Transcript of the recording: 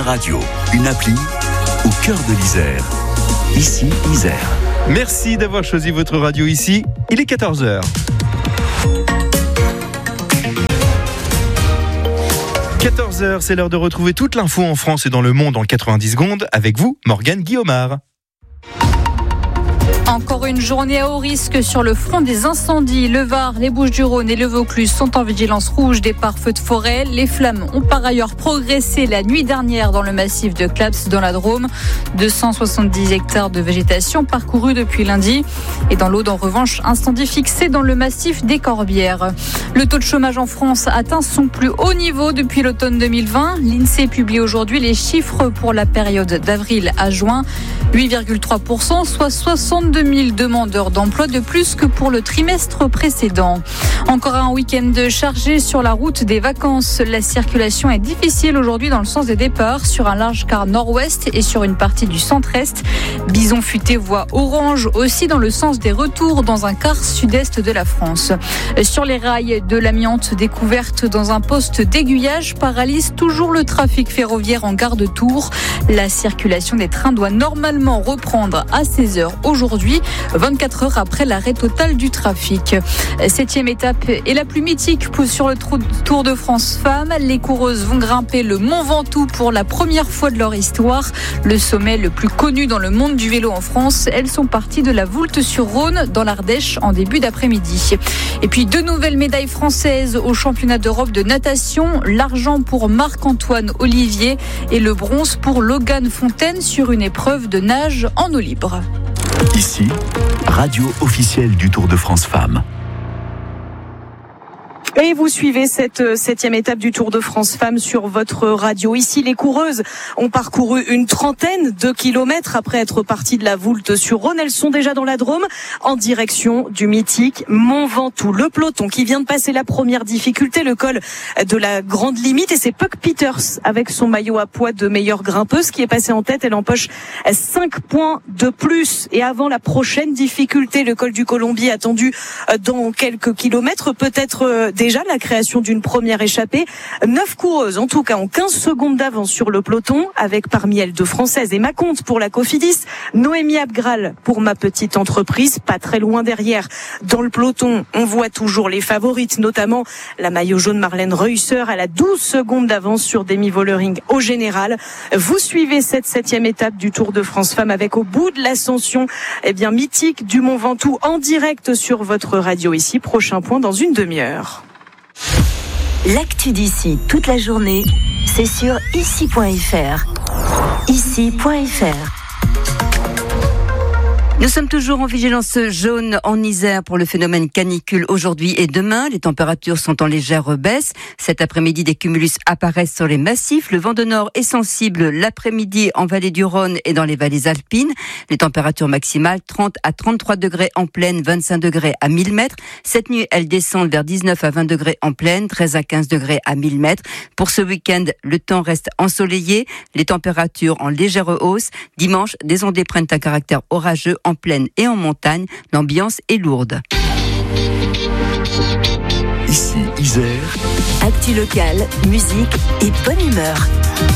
radio, une appli au cœur de l'Isère. Ici, Isère. Merci d'avoir choisi votre radio ici. Il est 14h. 14h, c'est l'heure de retrouver toute l'info en France et dans le monde en 90 secondes avec vous, Morgane Guillaumard. Encore une journée à haut risque sur le front des incendies. Le Var, les Bouches-du-Rhône et le Vaucluse sont en vigilance rouge départ feux de forêt. Les flammes ont par ailleurs progressé la nuit dernière dans le massif de Claps dans la Drôme. 270 hectares de végétation parcourus depuis lundi. Et dans l'Aude, en revanche, incendie fixé dans le massif des Corbières. Le taux de chômage en France atteint son plus haut niveau depuis l'automne 2020. L'INSEE publie aujourd'hui les chiffres pour la période d'avril à juin. 8,3%, soit 62 000 demandeurs d'emploi de plus que pour le trimestre précédent. Encore un week-end chargé sur la route des vacances. La circulation est difficile aujourd'hui dans le sens des départs sur un large quart nord-ouest et sur une partie du centre-est. Bison futé voie orange aussi dans le sens des retours dans un quart sud-est de la France. Sur les rails, de l'amiante découverte dans un poste d'aiguillage paralyse toujours le trafic ferroviaire en gare de Tours. La circulation des trains doit normalement reprendre à 16h aujourd'hui, 24 heures après l'arrêt total du trafic. 7e étape et la plus mythique sur le Tour de France Femmes. Les coureuses vont grimper le Mont Ventoux pour la première fois de leur histoire. Le sommet le plus connu dans le monde du vélo en France. Elles sont parties de la Voulte-sur-Rhône dans l'Ardèche en début d'après-midi. Et puis 2 nouvelles médailles françaises au championnat d'Europe de natation. L'argent pour Marc-Antoine Olivier et le bronze pour Logan Fontaine sur une épreuve de nage en eau libre. Ici, radio officielle du Tour de France Femmes. Et vous suivez cette 7e étape du Tour de France Femmes sur votre radio. Ici, les coureuses ont parcouru une trentaine de kilomètres après être parties de la Voulte-sur-Rhône. Elles sont déjà dans la Drôme en direction du mythique Mont Ventoux. Le peloton qui vient de passer la première difficulté, le col de la grande limite. Et c'est Puck Peters avec son maillot à poids de meilleure grimpeuse qui est passée en tête. Elle empoche 5 points de plus. Et avant la prochaine difficulté, le col du Colombier attendu dans quelques kilomètres, peut-être déjà la création d'une première échappée. 9 coureuses, en tout cas, ont 15 secondes d'avance sur le peloton, avec parmi elles 2 Françaises. Emma Comte pour la Cofidis, Noémie Abgral pour Ma Petite Entreprise, pas très loin derrière. Dans le peloton, on voit toujours les favorites, notamment la maillot jaune Marlène Reusser. Elle a 12 secondes d'avance sur Demi Vollering au général. Vous suivez cette 7e étape du Tour de France Femmes avec au bout de l'ascension, mythique du Mont Ventoux en direct sur votre radio ici. Prochain point dans une demi-heure. L'actu d'ici toute la journée, c'est sur ici.fr. Ici.fr. Nous sommes toujours en vigilance jaune en Isère pour le phénomène canicule aujourd'hui et demain. Les températures sont en légère baisse. Cet après-midi, des cumulus apparaissent sur les massifs. Le vent de nord est sensible l'après-midi en vallée du Rhône et dans les vallées alpines. Les températures maximales 30 à 33 degrés en plaine, 25 degrés à 1000 mètres. Cette nuit, elles descendent vers 19 à 20 degrés en plaine, 13 à 15 degrés à 1000 mètres. Pour ce week-end, le temps reste ensoleillé. Les températures en légère hausse. Dimanche, des ondées prennent un caractère orageux en plaine et en montagne, l'ambiance est lourde. Ici, Isère. Actu locale, musique et bonne humeur.